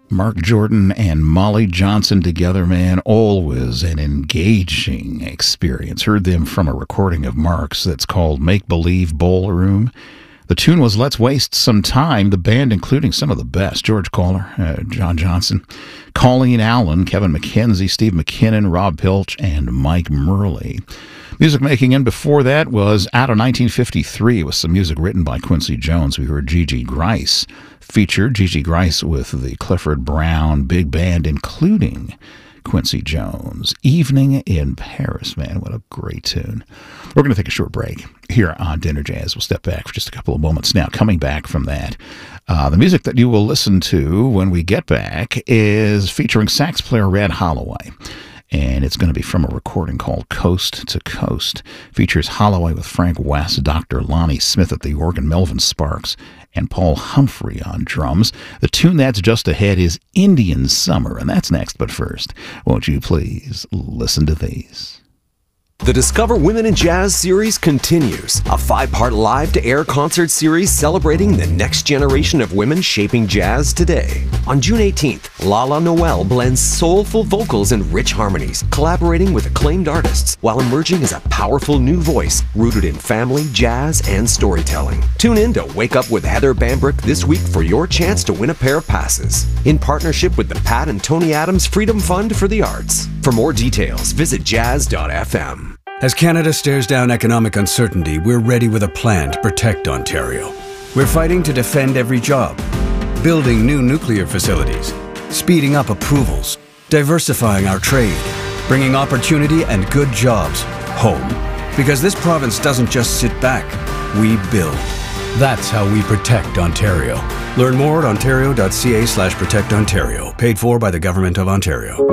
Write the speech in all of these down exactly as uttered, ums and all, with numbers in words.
Mark Jordan and Molly Johnson together, man, always an engaging experience. Heard them from a recording of Mark's that's called Make Believe Ballroom. The tune was Let's Waste Some Time. The band, including some of the best, George Kohler, uh, John Johnson, Colleen Allen, Kevin McKenzie, Steve McKinnon, Rob Pilch, and Mike Murley. Music making in before that was out of nineteen fifty-three with some music written by Quincy Jones. We heard Gigi Grice featured, Gigi Grice with the Clifford Brown Big Band, including Quincy Jones. Evening in Paris, man, what a great tune. We're going to take a short break here on Dinner Jazz. We'll step back for just a couple of moments now. Coming back from that, uh, the music that you will listen to when we get back is featuring sax player Red Holloway. And it's going to be from a recording called Coast to Coast. Features Holloway with Frank West, Doctor Lonnie Smith at the organ, Melvin Sparks, and Paul Humphrey on drums. The tune that's just ahead is Indian Summer, and that's next. But first, won't you please listen to these? The Discover Women in Jazz series continues, a five-part live-to-air concert series celebrating the next generation of women shaping jazz today. On June eighteenth, Lala Noel blends soulful vocals and rich harmonies, collaborating with acclaimed artists while emerging as a powerful new voice rooted in family, jazz, and storytelling. Tune in to Wake Up with Heather Bambrick this week for your chance to win a pair of passes, in partnership with the Pat and Tony Adams Freedom Fund for the Arts. For more details, visit jazz dot f m. As Canada stares down economic uncertainty, we're ready with a plan to protect Ontario. We're fighting to defend every job, building new nuclear facilities, speeding up approvals, diversifying our trade, bringing opportunity and good jobs home. Because this province doesn't just sit back, we build. That's how we protect Ontario. Learn more at ontario dot c a slash protect ontario. Paid for by the Government of Ontario.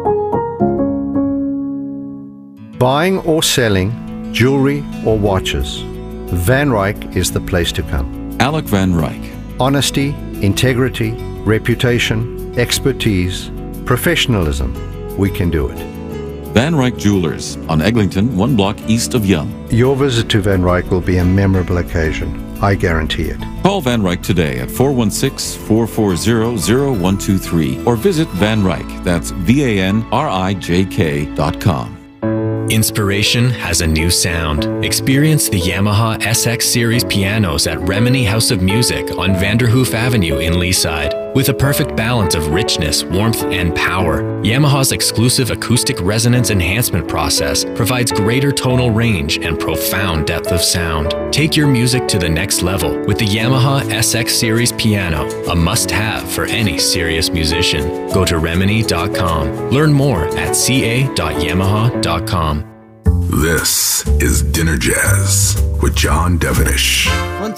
Buying or selling jewelry or watches, Van Ryck is the place to come. Alec Van Ryck. Honesty, integrity, reputation, expertise, professionalism. We can do it. Van Ryck Jewelers on Eglinton, one block east of Yonge. Your visit to Van Ryck will be a memorable occasion. I guarantee it. Call Van Ryck today at four one six, four four zero, zero one two three or visit Van Ryck, that's V A N R I J K dot com. Inspiration has a new sound. Experience the Yamaha S X Series pianos at Remini House of Music on Vanderhoof Avenue in Leaside. With a perfect balance of richness, warmth, and power, Yamaha's exclusive acoustic resonance enhancement process provides greater tonal range and profound depth of sound. Take your music to the next level with the Yamaha S X Series piano, a must-have for any serious musician. Go to remini dot com. Learn more at c a dot yamaha dot com. This is Dinner Jazz with John Devenish.